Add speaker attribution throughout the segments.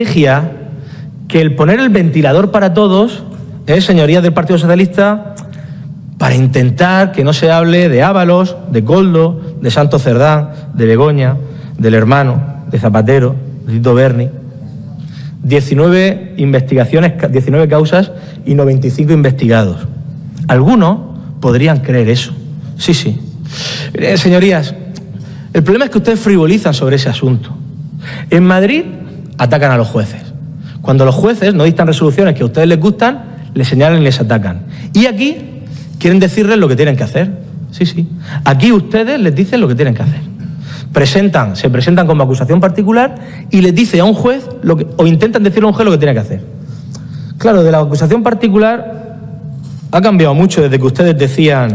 Speaker 1: que el poner el ventilador para todos es, señorías del Partido Socialista, para intentar que no se hable de Ábalos, de Koldo, de Santos Cerdán, de Begoña, del hermano, de Zapatero, de Tito Berni. 19 investigaciones, 19 causas y 95 investigados. Algunos podrían creer eso. Sí, sí. Señorías, el problema es que ustedes frivolizan sobre ese asunto. En Madrid atacan a los jueces. Cuando los jueces no dictan resoluciones que a ustedes les gustan, les señalan y les atacan. Y aquí quieren decirles lo que tienen que hacer. Sí, sí. Aquí ustedes les dicen lo que tienen que hacer. Se presentan como acusación particular y les dice a un juez o intentan decirle a un juez lo que tiene que hacer. Claro, de la acusación particular ha cambiado mucho desde que ustedes decían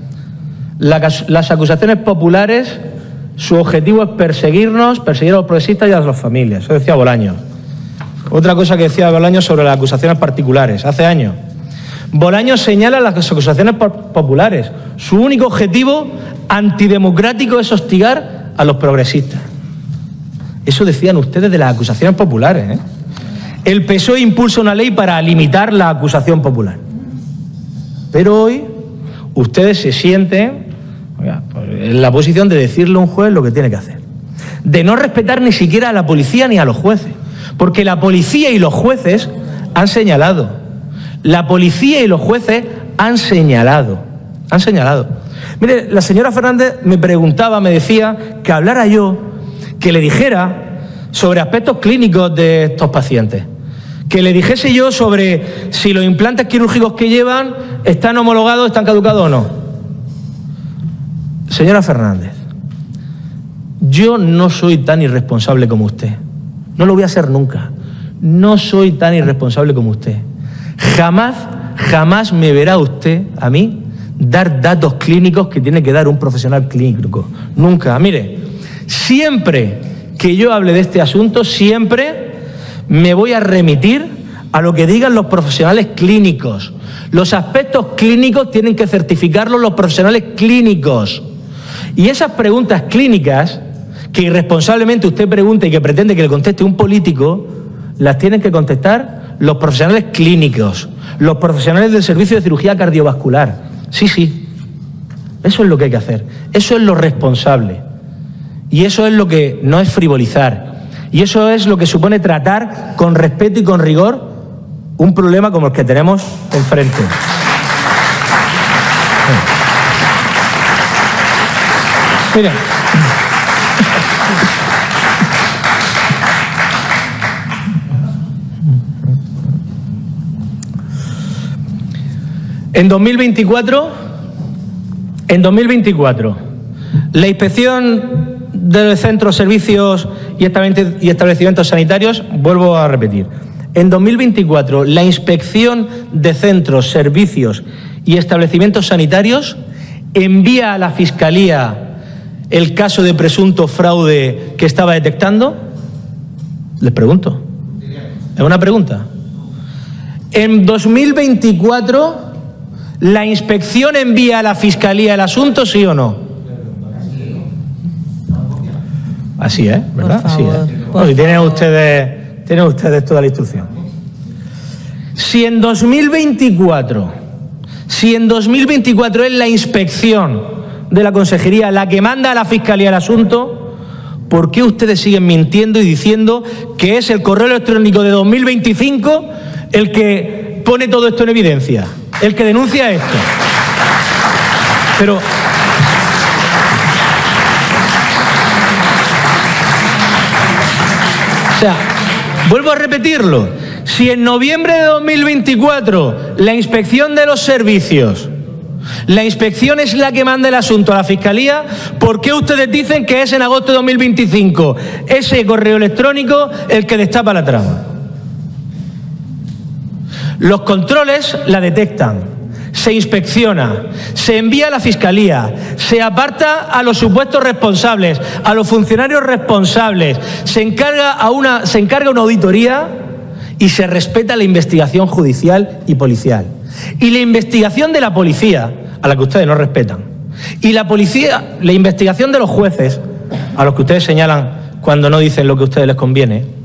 Speaker 1: las acusaciones populares, su objetivo es perseguir a los progresistas y a las familias. Eso decía Bolaños. Otra cosa que decía Bolaños sobre las acusaciones particulares, hace años. Bolaños señala las acusaciones populares. Su único objetivo antidemocrático es hostigar a los progresistas. Eso decían ustedes de las acusaciones populares, ¿eh? El PSOE impulsa una ley para limitar la acusación popular. Pero hoy ustedes se sienten en la posición de decirle a un juez lo que tiene que hacer. De no respetar ni siquiera a la policía ni a los jueces. Porque la policía y los jueces han señalado. La policía y los jueces han señalado. Mire, la señora Fernández me preguntaba, me decía que hablara yo, que le dijera sobre aspectos clínicos de estos pacientes. Que le dijese yo sobre si los implantes quirúrgicos que llevan están homologados, están caducados o no. Señora Fernández, yo no soy tan irresponsable como usted. No lo voy a ser nunca. No soy tan irresponsable como usted. Jamás me verá usted, a mí, dar datos clínicos que tiene que dar un profesional clínico. Nunca. Mire, siempre que yo hable de este asunto, siempre me voy a remitir a lo que digan los profesionales clínicos. Los aspectos clínicos tienen que certificarlos los profesionales clínicos. Y esas preguntas clínicas que irresponsablemente usted pregunta y que pretende que le conteste un político, las tienen que contestar los profesionales clínicos, los profesionales del servicio de cirugía cardiovascular. Sí, sí. Eso es lo que hay que hacer. Eso es lo responsable. Y eso es lo que no es frivolizar. Y eso es lo que supone tratar con respeto y con rigor un problema como el que tenemos enfrente. Miren. En 2024, la inspección de centros, servicios y establecimientos sanitarios, vuelvo a repetir, en 2024 la inspección de centros, servicios y establecimientos sanitarios envía a la Fiscalía el caso de presunto fraude que estaba detectando. Les pregunto. Es una pregunta. En 2024... ¿la inspección envía a la Fiscalía el asunto, sí o no? Así es, ¿verdad? Así es. Bueno, y tienen ustedes toda la instrucción. Si en 2024 es la inspección de la Consejería la que manda a la Fiscalía el asunto, ¿por qué ustedes siguen mintiendo y diciendo que es el correo electrónico de 2025 el que pone todo esto en evidencia? El que denuncia esto. Pero... o sea, vuelvo a repetirlo. Si en noviembre de 2024 la inspección de los servicios, la inspección es la que manda el asunto a la Fiscalía, ¿por qué ustedes dicen que es en agosto de 2025 ese correo electrónico el que destapa la trama? Los controles la detectan, se inspecciona, se envía a la Fiscalía, se aparta a los supuestos responsables, a los funcionarios responsables, se encarga una auditoría y se respeta la investigación judicial y policial. Y la investigación de la policía, a la que ustedes no respetan, y la investigación de los jueces, a los que ustedes señalan cuando no dicen lo que a ustedes les conviene,